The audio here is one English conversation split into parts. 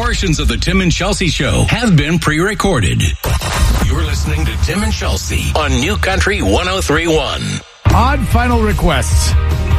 Portions of the Tim and Chelsea Show have been pre-recorded. You're listening to Tim and Chelsea on New Country 103.1. Odd final requests.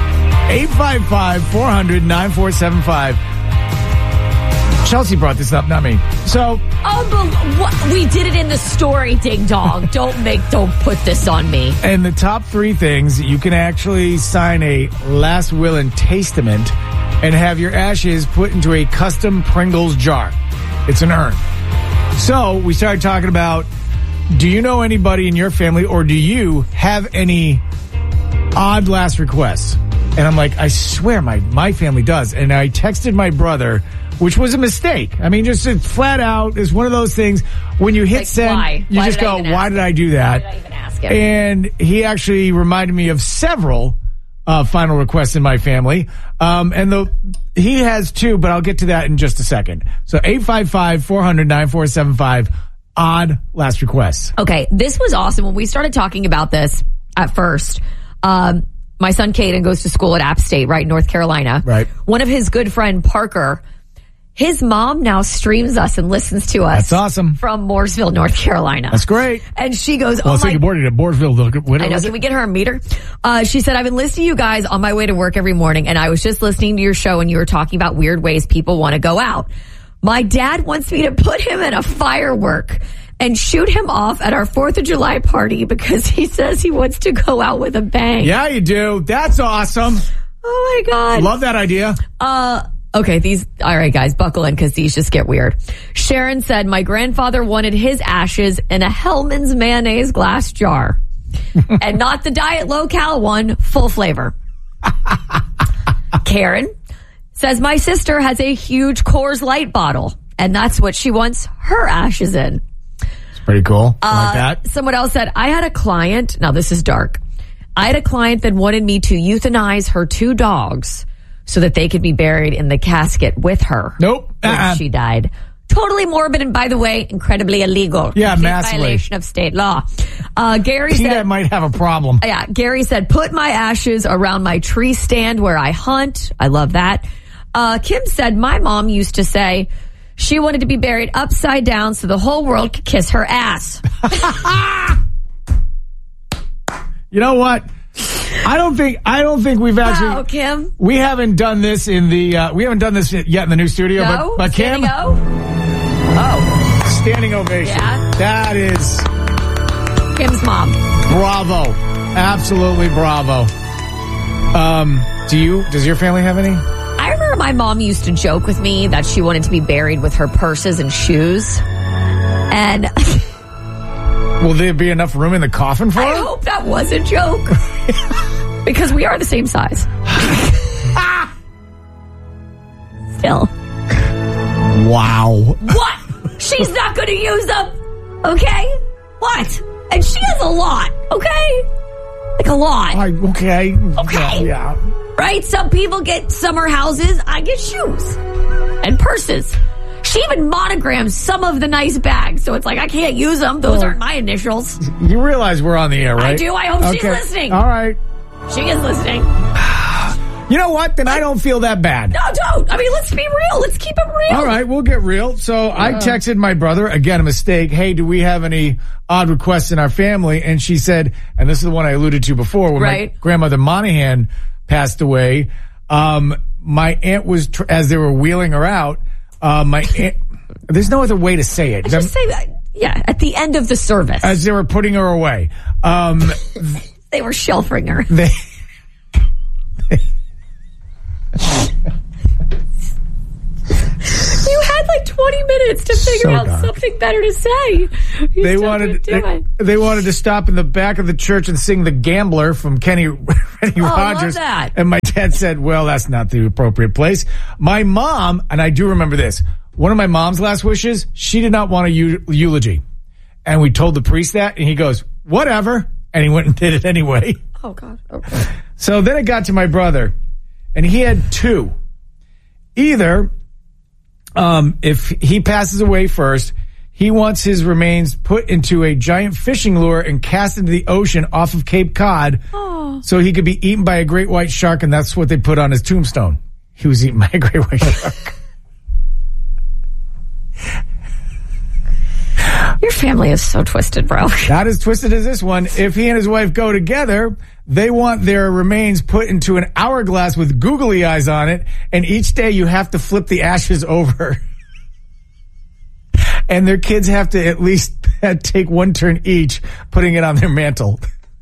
855-400-9475. Chelsea brought this up, not me. So, we did it in the story, Ding Dong. Don't put this on me. And the top 3 things, you can actually sign a last will and testament and have your ashes put into a custom Pringles jar. It's an urn. So we started talking about, do you know anybody in your family, or do you have any odd last requests? And I'm like, I swear my family does. And I texted my brother, which was a mistake. I mean, just flat out is one of those things when you hit send, you just go, why did I do that? Why did I even ask him? And he actually reminded me of several final requests in my family. And he has 2, but I'll get to that in just a second. So 855-400-9475, odd last requests. Okay, this was awesome. When we started talking about this at first, my son Caden goes to school at App State, right, North Carolina. Right. One of his good friend, Parker, his mom now streams us and listens to us. That's awesome. From Mooresville, North Carolina. That's great. And she goes, well, good morning to Mooresville. I know. Can we get her a meter? She said, I've been listening to you guys on my way to work every morning, and I was just listening to your show, and you were talking about weird ways people want to go out. My dad wants me to put him in a firework and shoot him off at our 4th of July party because he says he wants to go out with a bang. Yeah, you do. That's awesome. Oh, my God. Love that idea. Okay, all right, guys, buckle in because these just get weird. Sharon said, my grandfather wanted his ashes in a Hellman's mayonnaise glass jar. And not the diet low-cal one, full flavor. Karen says, my sister has a huge Coors Light bottle, and that's what she wants her ashes in. It's pretty cool. I like that. Someone else said, I had a client, now this is dark. I had a client that wanted me to euthanize her 2 dogs so that they could be buried in the casket with her. Nope. When she died. Totally morbid, and by the way, incredibly illegal. Yeah, massively. Violation of state law. Gary said, that might have a problem. Yeah, Gary said, put my ashes around my tree stand where I hunt. I love that. Kim said, my mom used to say she wanted to be buried upside down so the whole world could kiss her ass. You know what? I don't think we've actually. Wow, Kim. We haven't done this we haven't done this yet in the new studio. No? But Kim. Standing ovation. Yeah. That is Kim's mom. Bravo. Absolutely bravo. Does your family have any? I remember my mom used to joke with me that she wanted to be buried with her purses and shoes. And will there be enough room in the coffin for her? I hope that was a joke. Because we are the same size. Still. Wow. What? She's not going to use them. Okay? What? And she has a lot. Okay? Like a lot. Okay. Yeah. Right? Some people get summer houses. I get shoes. And purses. She even monograms some of the nice bags. So it's like, I can't use them. Those aren't my initials. You realize we're on the air, right? I do. I hope she's listening. All right. She is listening. You know what? Then I don't feel that bad. No, don't. I mean, let's be real. Let's keep it real. All right, we'll get real. So I texted my brother, again, a mistake. Hey, do we have any odd requests in our family? And she said, and this is the one I alluded to before, when my grandmother Monahan passed away, my aunt was, as they were wheeling her out, my aunt, there's no other way to say it. Just say that. Yeah, at the end of the service. As they were putting her away. They were sheltering her. You had like 20 minutes to figure out something better to say. They wanted to stop in the back of the church and sing The Gambler from Kenny Rogers. Love that. And my dad said, well, that's not the appropriate place. My mom, and I do remember this, one of my mom's last wishes, she did not want a eulogy. And we told the priest that, and he goes, whatever. And he went and did it anyway. Oh, God. Okay. So then it got to my brother, and he had 2. Either, if he passes away first, he wants his remains put into a giant fishing lure and cast into the ocean off of Cape Cod so he could be eaten by a great white shark, and that's what they put on his tombstone. He was eaten by a great white shark. Your family is so twisted, bro. Not as twisted as this one. If he and his wife go together, they want their remains put into an hourglass with googly eyes on it, and each day you have to flip the ashes over. And their kids have to at least take one turn each, putting it on their mantle.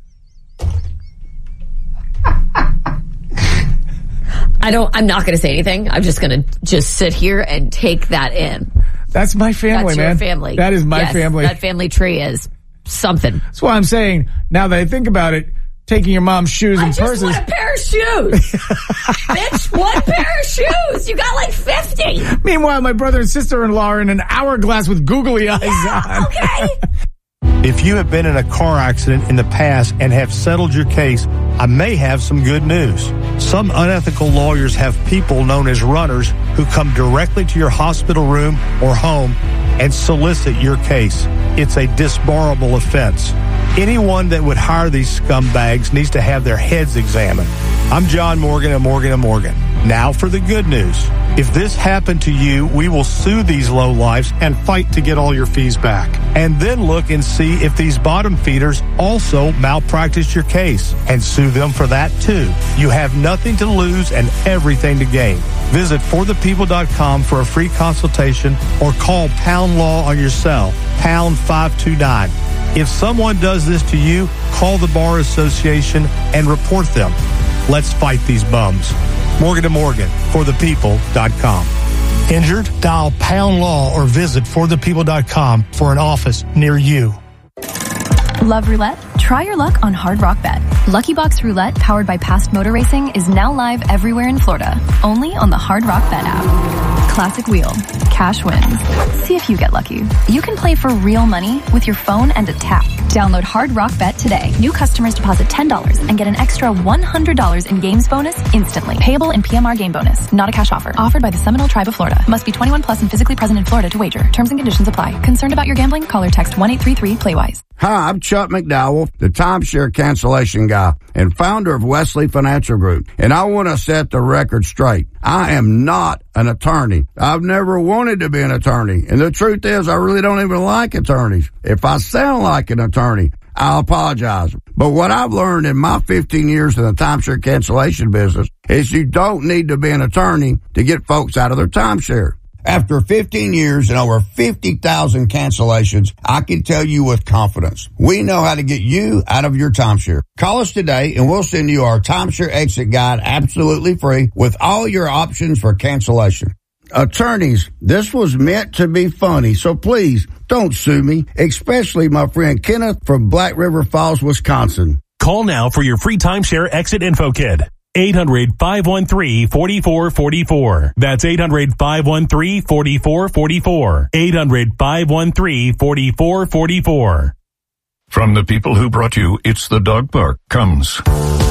I'm not going to say anything. I'm just going to sit here and take that in. That's my family, That's man. your family. That is my family. That family tree is something. That's why I'm saying, now that I think about it, taking your mom's shoes and purses. I just want a pair of shoes. Bitch, one pair of shoes. You got like 50. Meanwhile, my brother and sister-in-law are in an hourglass with googly eyes on. Okay. If you have been in a car accident in the past and have settled your case, I may have some good news. Some unethical lawyers have people known as runners who come directly to your hospital room or home and solicit your case. It's a disbarable offense. Anyone that would hire these scumbags needs to have their heads examined. I'm John Morgan of Morgan & Morgan. Now for the good news. If this happened to you, we will sue these lowlifes and fight to get all your fees back. And then look and see if these bottom feeders also malpractice your case and sue them for that too. You have nothing to lose and everything to gain. Visit forthepeople.com for a free consultation or call Pound Law on your cell, pound 529. If someone does this to you, call the Bar Association and report them. Let's fight these bums. Morgan & Morgan, forthepeople.com. Injured? Dial Pound Law or visit forthepeople.com for an office near you. Love roulette? Try your luck on Hard Rock Bet. Lucky Box Roulette, powered by Past Motor Racing, is now live everywhere in Florida, only on the Hard Rock Bet app. Classic wheel, cash wins. See if you get lucky. You can play for real money with your phone and a tap. Download Hard Rock Bet today. New customers deposit $10 and get an extra $100 in games bonus instantly. Payable in PMR game bonus. Not a cash offer. Offered by the Seminole Tribe of Florida. Must be 21 plus and physically present in Florida to wager. Terms and conditions apply. Concerned about your gambling? Call or text 1-833-PLAY-WISE. Hi, I'm Chuck McDowell, the timeshare cancellation guy and founder of Wesley Financial Group. And I want to set the record straight. I am not an attorney. I've never wanted to be an attorney. And the truth is, I really don't even like attorneys. If I sound like an attorney, I apologize. But what I've learned in my 15 years in the timeshare cancellation business is you don't need to be an attorney to get folks out of their timeshare. After 15 years and over 50,000 cancellations, I can tell you with confidence, we know how to get you out of your timeshare. Call us today and we'll send you our timeshare exit guide absolutely free with all your options for cancellation. Attorneys, this was meant to be funny, so please don't sue me, especially my friend Kenneth from Black River Falls, Wisconsin. Call now for your free timeshare exit info kit. 800-513-4444. That's 800-513-4444. 800-513-4444. From the people who brought you It's the Dog Park comes